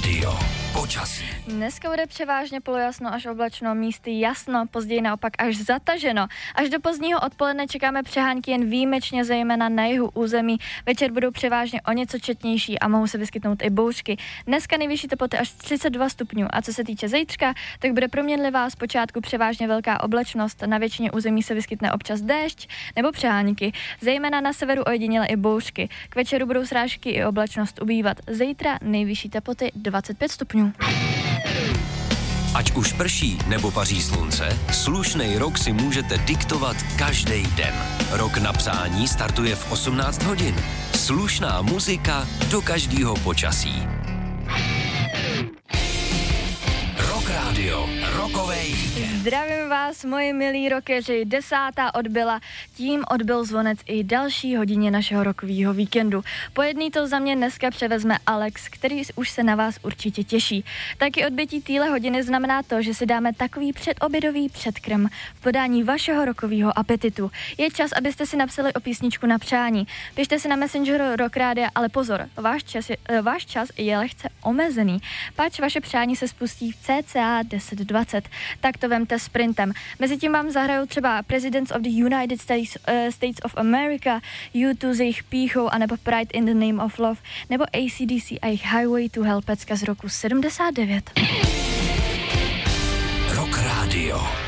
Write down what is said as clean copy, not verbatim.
Rádio. Počasí. Dneska bude převážně polojasno až oblačno, místy jasno, později naopak až zataženo. Až do pozdního odpoledne čekáme přehánky jen výjimečně, zejména na jihu území. Večer budou převážně o něco četnější a mohou se vyskytnout i bouřky. Dneska nejvyšší teploty až 32 stupňů a co se týče zítřka, tak bude proměnlivá, zpočátku převážně velká oblačnost, na většině území se vyskytne občas déšť nebo přehánky, zejména na severu ojediněle i bouřky. K večeru budou srážky i oblačnost ubývat. Zítra nejvyšší teploty 25 stupňů. Ať už prší nebo paří slunce, slušnej rok si můžete diktovat každý den. Rok na přání startuje v 18 hodin. Slušná muzika do každého počasí. Rock Radio, rokovej víkend. Zdravím vás, moji milí rockeři, 10. odbyla, tím odbyl zvonec i další hodině našeho rockového víkendu. Po jedný to za mě dneska převezme Alex, který už se na vás určitě těší. Taky odbytí téhle hodiny znamená to, že si dáme takový předobědový předkrm v podání vašeho rockového apetitu. Je čas, abyste si napsali o písničku na přání. Pište si na Messengeru Rock Radio, ale pozor, váš čas je lehce omezený, páč vaše přání se spustí v cca 10:20. Tak to vemte sprintem. Mezitím vám zahrajou třeba Presidents of the United States of America, U2 s jejich Píchou, anebo Pride in the Name of Love, nebo AC/DC a jejich Highway to Hell pecka z roku 79. Rock Radio.